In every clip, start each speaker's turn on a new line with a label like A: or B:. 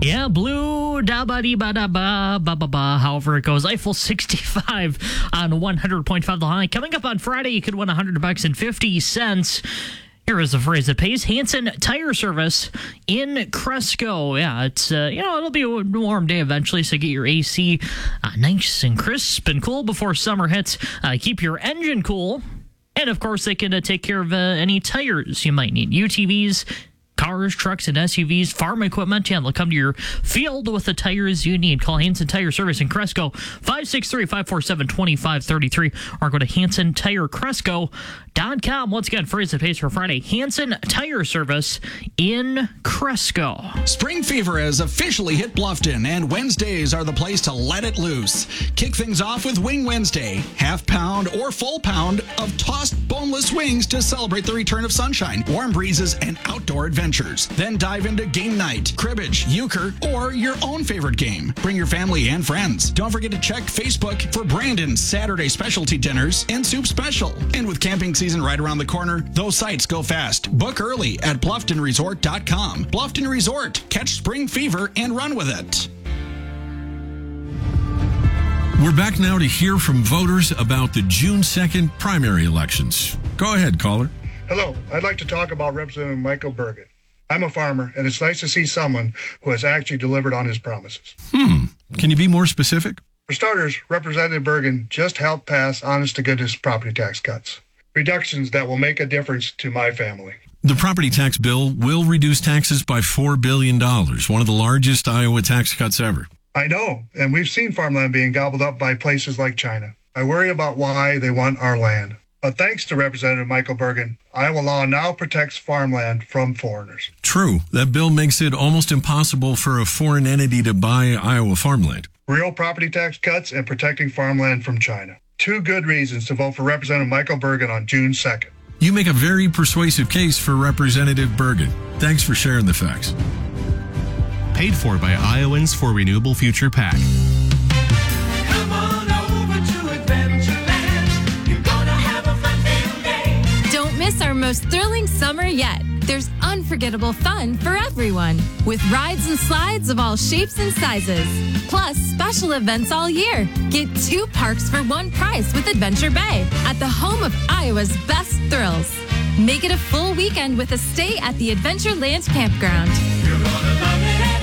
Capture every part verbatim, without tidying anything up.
A: Yeah, blue, da ba dee ba da ba ba ba ba. However it goes, Eiffel sixty-five on one hundred point five The High. Coming up on Friday, you could win one hundred bucks and fifty cents. Here is the phrase that pays. Hanson Tire Service in Cresco. Yeah, it's, uh, you know, it'll be a warm day eventually, so get your A C uh, nice and crisp and cool before summer hits. Uh, keep your engine cool. And, of course, they can uh, take care of uh, any tires you might need. U T Vs, cars, trucks, and S U Vs, farm equipment. Yeah, they'll come to your field with the tires you need. Call Hanson Tire Service in Cresco, five six three, five four seven, two five three three, or go to hanson tire cresco dot com. Once again, phrase that pays for Friday. Hanson Tire Service in Cresco.
B: Spring fever has officially hit Bluffton, and Wednesdays are the place to let it loose. Kick things off with Wing Wednesday. Half pound or full pound of tossed boneless wings to celebrate the return of sunshine, warm breezes, and outdoor adventures. Then dive into game night, cribbage, euchre, or your own favorite game. Bring your family and friends. Don't forget to check Facebook for Brandon's Saturday specialty dinners and soup special. And with camping season right around the corner, those sites go fast. Book early at bluffton resort dot com. Bluffton Resort. Catch spring fever and run with it.
C: We're back now to hear from voters about the June second primary elections. Go ahead, caller.
D: Hello. I'd like to talk about Representative Michael Bergen. I'm a farmer, and it's nice to see someone who has actually delivered on his promises.
C: Hmm. Can you be more specific?
D: For starters, Representative Bergen just helped pass honest-to-goodness property tax cuts. Reductions that will make a difference to my family.
C: The property tax bill will reduce taxes by four billion dollars, one of the largest Iowa tax cuts ever.
D: I know, and we've seen farmland being gobbled up by places like China. I worry about why they want our land. But thanks to Representative Michael Bergen, Iowa law now protects farmland from foreigners.
C: True. That bill makes it almost impossible for a foreign entity to buy Iowa farmland.
D: Real property tax cuts and protecting farmland from China. Two good reasons to vote for Representative Michael Bergen on June second.
C: You make a very persuasive case for Representative Bergen. Thanks for sharing the facts.
E: Paid for by Iowans for Renewable Future PAC.
F: Come on over to Adventureland. You're gonna have a fun day.
G: Don't miss our most thrilling summer yet. There's unforgettable fun for everyone, with rides and slides of all shapes and sizes. Plus, special events all year. Get two parks for one price with Adventure Bay, at the home of Iowa's best thrills. Make it a full weekend with a stay at the Adventureland Campground.
F: You're gonna love it at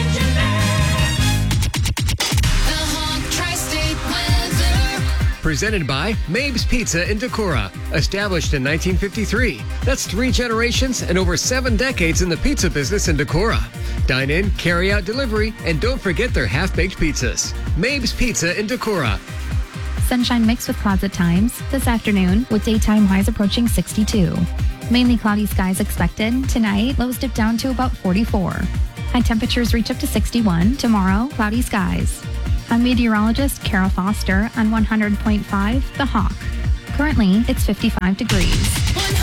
F: Adventureland.
H: The Honk Tri-State Weather.
I: Presented by Mabe's Pizza in Decorah. Established in nineteen fifty-three. That's three generations and over seven decades in the pizza business in Decorah. Dine in, carry out delivery, and don't forget their half-baked pizzas. Mabe's Pizza in Decorah.
J: Sunshine mixed with clouds at times this afternoon, with daytime highs approaching sixty-two. Mainly cloudy skies expected. Tonight, lows dip down to about forty-four. High temperatures reach up to sixty-one. Tomorrow, cloudy skies. I'm meteorologist Kara Foster on one hundred point five The Hawk. Currently, it's fifty-five degrees.